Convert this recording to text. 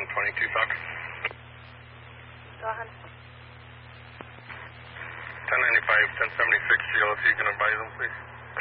22 Falcon. Go ahead. 1095, 1076 GLC, can I advise them, please?